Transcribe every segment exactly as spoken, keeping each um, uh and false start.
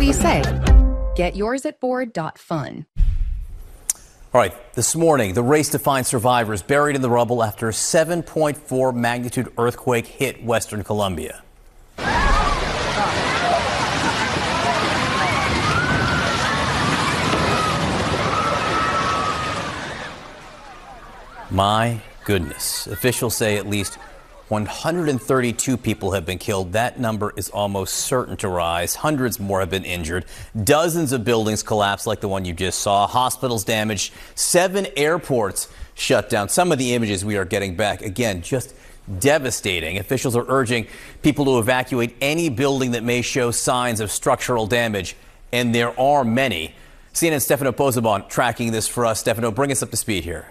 do you say? Get yours at board dot fun. All right, this morning, the race to find survivors buried in the rubble after a seven point four magnitude earthquake hit Western Colombia. My goodness. Officials say at least one hundred thirty-two people have been killed. That number is almost certain to rise. Hundreds more have been injured. Dozens of buildings collapsed like the one you just saw. Hospitals damaged. Seven airports shut down. Some of the images we are getting back, again, just devastating. Officials are urging people to evacuate any building that may show signs of structural damage, and there are many. C N N's Stefano Pozzebon tracking this for us. Stefano, bring us up to speed here.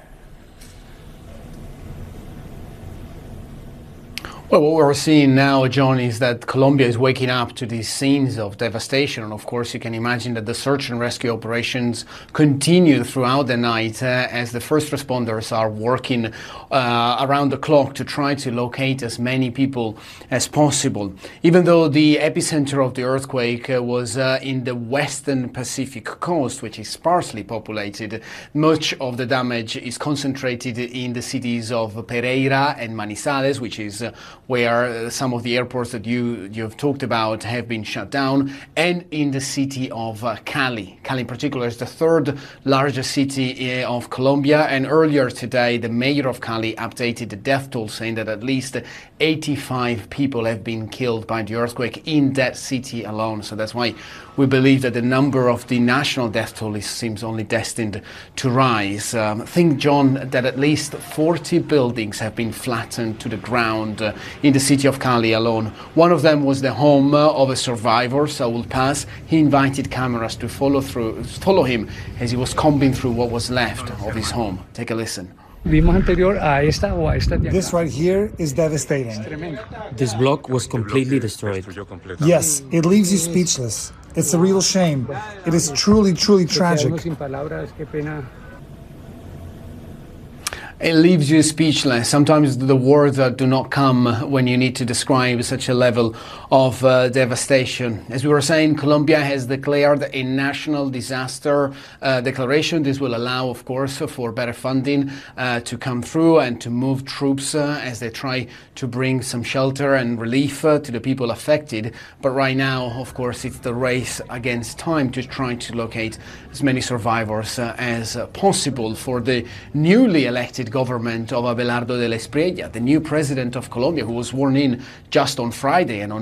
Well, what we're seeing now, John, is that Colombia is waking up to these scenes of devastation. And of course, you can imagine that the search and rescue operations continue throughout the night uh, as the first responders are working uh, around the clock to try to locate as many people as possible. Even though the epicenter of the earthquake uh, was uh, in the western Pacific coast, which is sparsely populated, much of the damage is concentrated in the cities of Pereira and Manizales, which is uh, where some of the airports that you, you've talked about have been shut down, and in the city of uh, Cali. Cali in particular is the third largest city uh, of Colombia, and earlier today the mayor of Cali updated the death toll, saying that at least eighty-five people have been killed by the earthquake in that city alone. So that's why we believe that the number of the national death toll is, seems only destined to rise. Um, think, John, that at least forty buildings have been flattened to the ground uh, in the city of Cali alone. One of them was the home uh, of a survivor, Saul Paz. He invited cameras to follow through, follow him as he was combing through what was left of his home. Take a listen. This right here is devastating. This block was completely destroyed. Yes, it leaves you speechless. It's a real shame. It is truly, truly tragic. It leaves you speechless. Sometimes the words uh, do not come when you need to describe such a level of uh, devastation. As we were saying, Colombia has declared a national disaster uh, declaration. This will allow, of course, for better funding uh, to come through and to move troops uh, as they try to bring some shelter and relief uh, to the people affected. But right now, of course, it's the race against time to try to locate as many survivors uh, as uh, possible for the newly elected government of Abelardo de la Espriella, the new president of Colombia, who was sworn in just on Friday. And on